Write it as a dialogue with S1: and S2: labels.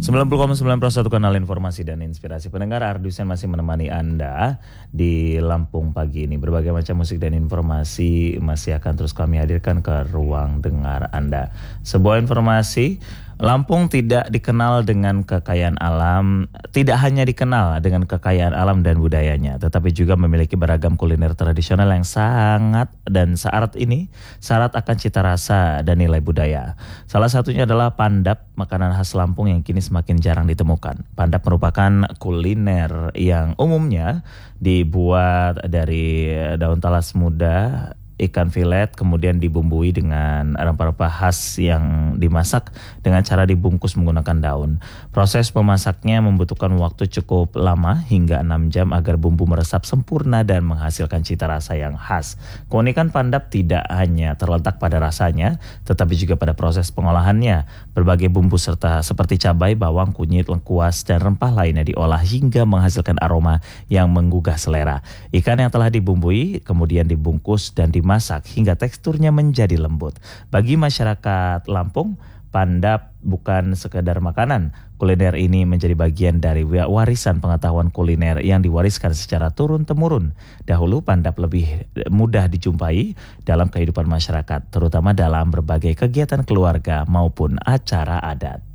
S1: 90,9 kanal informasi dan inspirasi. Pendengar, Ardusen masih menemani Anda di Lampung pagi ini. Berbagai macam musik dan informasi masih akan terus kami hadirkan ke ruang dengar Anda. Sebuah informasi, Lampung tidak dikenal dengan kekayaan alam, tidak hanya dikenal dengan kekayaan alam dan budayanya, tetapi juga memiliki beragam kuliner tradisional yang sangat dan syarat akan cita rasa dan nilai budaya. Salah satunya adalah pandap, makanan khas Lampung yang kini semakin jarang ditemukan. Pandap merupakan kuliner yang umumnya dibuat dari daun talas muda, ikan filet, kemudian dibumbui dengan rempah-rempah khas yang dimasak dengan cara dibungkus menggunakan daun. Proses memasaknya membutuhkan waktu cukup lama hingga 6 jam agar bumbu meresap sempurna dan menghasilkan cita rasa yang khas. Keunikan pandap tidak hanya terletak pada rasanya, tetapi juga pada proses pengolahannya. Berbagai bumbu serta seperti cabai, bawang, kunyit, lengkuas, dan rempah lainnya diolah hingga menghasilkan aroma yang menggugah selera. Ikan yang telah dibumbui kemudian dibungkus dan dimasak hingga teksturnya menjadi lembut. Bagi masyarakat Lampung, pandap bukan sekedar makanan. Kuliner ini menjadi bagian dari warisan pengetahuan kuliner yang diwariskan secara turun-temurun. Dahulu pandap lebih mudah dijumpai dalam kehidupan masyarakat, terutama dalam berbagai kegiatan keluarga maupun acara adat.